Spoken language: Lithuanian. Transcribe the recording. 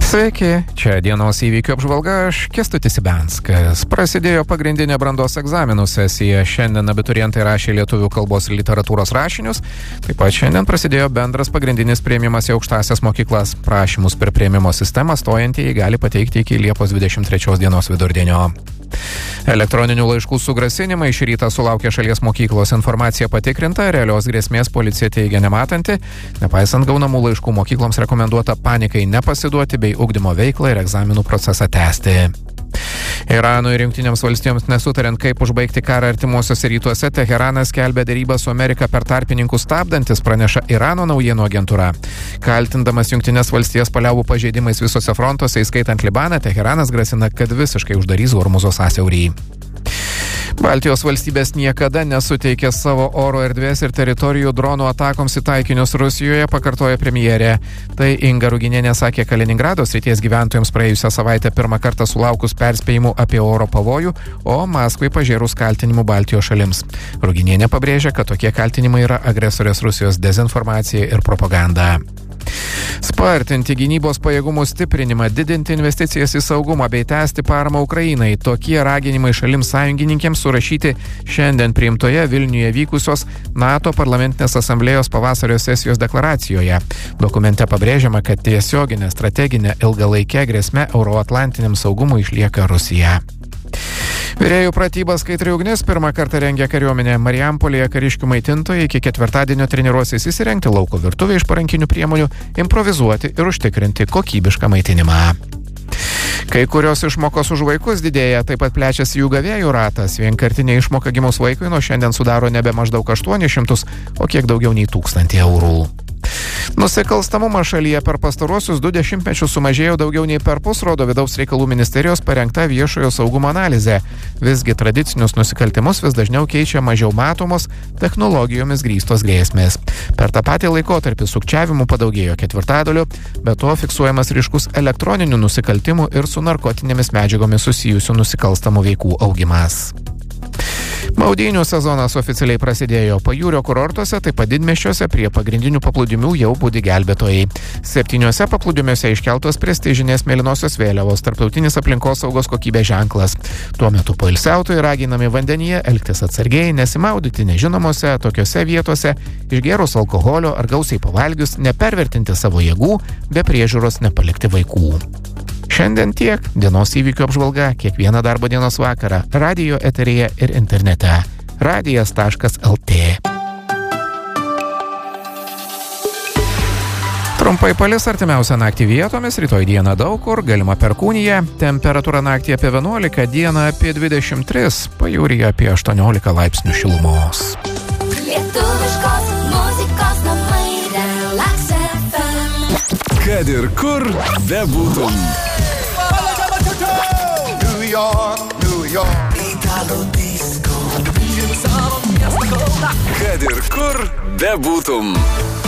Sveiki, čia dienos įvykių apžvalga, aš Kęstutis Ibenskas. Prasidėjo pagrindinė brandos egzaminų sesija. Šiandien abiturientai rašė lietuvių kalbos ir literatūros rašinius. Taip pat šiandien prasidėjo bendras pagrindinis priėmimas į aukštąsias mokyklas. Prašymus per priėmimo sistemą stojantieji gali pateikti iki Liepos 23 dienos vidurdienio. Elektroninių laiškų su grasinimai šį rytą sulaukė šalies mokyklos. Informacija patikrinta, realios grėsmės policija teigia nematanti. Nepaisant gaunamų laiškų, mokykloms rekomenduota panikai nepasiduoti bei ugdymo veiklą ir egzaminų procesą tęsti. Iranui ir Jungtinėms valstijoms nesutariant, kaip užbaigti karą artimuosiuose rytuose, Teheranas skelbia derybą su Amerika per tarpininkus stabdantis, praneša Irano naujienų agentūra. Kaltindamas Jungtinės valstijas paliaubų pažeidimais visose frontuose, įskaitant Libaną, Teheranas grasina, kad visiškai uždarys Hormuzo sąsiaurį. Baltijos valstybės niekada nesuteikė savo oro erdvės ir teritorijų dronų atakoms į taikinius Rusijoje, pakartoja premjerė. Tai Inga Ruginienė sakė Kaliningrado srities gyventojams praėjusią savaitę pirmą kartą sulaukus perspėjimų apie oro pavojų, o Maskvai pažėrus kaltinimų Baltijos šalims. Ruginienė pabrėžia, kad tokie kaltinimai yra agresorės Rusijos dezinformacija ir propaganda. Spartinti gynybos pajėgumų stiprinimą, didinti investicijas į saugumą bei tęsti paramą Ukrainai. Tokie raginimai šalims sąjungininkėms surašyti šiandien priimtoje Vilniuje vykusios NATO parlamentinės asamblėjos pavasario sesijos deklaracijoje. Dokumente pabrėžiama, kad tiesioginė strateginė ilgalaikė grėsmė euroatlantiniam saugumui išlieka Rusija. Virėjų pratybas Kaitri ugnis pirmą kartą rengia kariuomenė. Marijampolėje kariškių maitintojai iki ketvirtadienio treniruosis įsirengti lauko virtuvę iš parankinių priemonių, improvizuoti ir užtikrinti kokybišką maitinimą. Kai kurios išmokos už vaikus didėja, taip pat plečiasi jų gavėjų ratas. Vienkartinė išmoka gimus vaikui nuo šiandien sudaro nebe maždaug 800, o kiek daugiau nei 1000 eurų. Nusikalstamumas šalyje per pastaruosius 2 dešimtmečius sumažėjo daugiau nei perpus, rodo Vidaus reikalų ministerijos parengta viešojo saugumo analizė. Visgi tradicinius nusikaltimus vis dažniau keičia mažiau matomos, technologijomis grįstos grėsmės. Per tą patį laikotarpį sukčiavimų padaugėjo 4/4, be to fiksuojamas ryškus elektroninių nusikaltimų ir su narkotinėmis medžiagomis susijusių nusikalstamų veikų augimas. Maudynių sezonas oficialiai prasidėjo. Pajūrio kurortuose, taip pat didmiesčiuose prie pagrindinių paplūdimių jau budi gelbėtojai. 7 paplūdimiuose iškeltos prestižinės mėlynosios vėliavos, tarptautinis aplinkosaugos kokybės ženklas. Tuo metu poilsiautojai raginami vandenyje elgtis atsargiai, nesimaudyti nežinomose tokiose vietose, išgėrus alkoholio ar gausiai pavalgius, nepervertinti savo jėgų, be priežiūros nepalikti vaikų. Šiandien tiek. Dienos įvykių apžvalga kiekvieną darbo dienos vakarą radijo eteryje ir internete. radijas.lt. Trumpai palis artimiausią naktį vietomis, rytoj dieną daug kur, galima perkūnija, temperatūra naktį apie 11, dieną apie 23, pajūryje apie 18 laipsnių šilumos. Lietuviškos muzikos namai Relax FM. Kad ir kur bebūtum. New York, Italo disco. Kad ir kur bebūtum.